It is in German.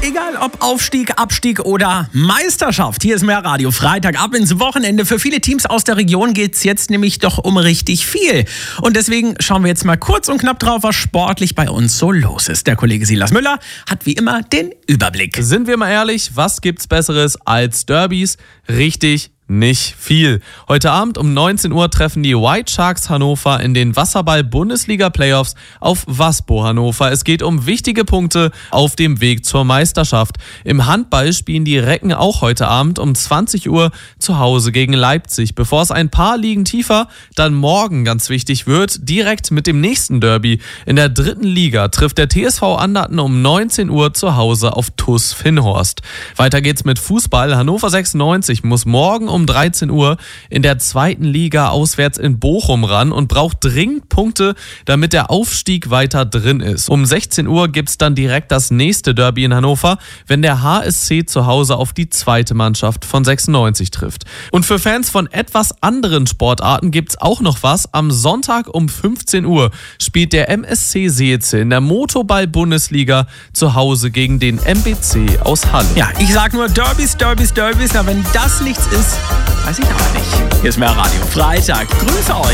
Egal ob Aufstieg, Abstieg oder Meisterschaft. Hier ist mehr Radio. Freitag ab ins Wochenende. Für viele Teams aus der Region geht's jetzt nämlich doch um richtig viel. Und deswegen schauen wir jetzt mal kurz und knapp drauf, was sportlich bei uns so los ist. Der Kollege Silas Müller hat wie immer den Überblick. Sind wir mal ehrlich, was gibt's Besseres als Derbys? Richtig, nicht viel. Heute Abend um 19 Uhr treffen die White Sharks Hannover in den Wasserball-Bundesliga-Playoffs auf Waspo Hannover. Es geht um wichtige Punkte auf dem Weg zur Meisterschaft. Im Handball spielen die Recken auch heute Abend um 20 Uhr zu Hause gegen Leipzig. Bevor es ein paar Ligen tiefer dann morgen ganz wichtig wird, direkt mit dem nächsten Derby. In der 3. Liga trifft der TSV Anderten um 19 Uhr zu Hause auf TuS Finnhorst. Weiter geht's mit Fußball. Hannover 96 muss morgen um 13 Uhr in der 2. Liga auswärts in Bochum ran und braucht dringend Punkte, damit der Aufstieg weiter drin ist. Um 16 Uhr gibt's dann direkt das nächste Derby in Hannover, wenn der HSC zu Hause auf die zweite Mannschaft von 96 trifft. Und für Fans von etwas anderen Sportarten gibt's auch noch was. Am Sonntag um 15 Uhr spielt der MSC Seelze in der Motorball-Bundesliga zu Hause gegen den MBC aus Halle. Ja, ich sag nur Derbys. Na, wenn das nichts ist, weiß ich aber nicht. Hier ist mehr Radio. Freitag. Grüße euch.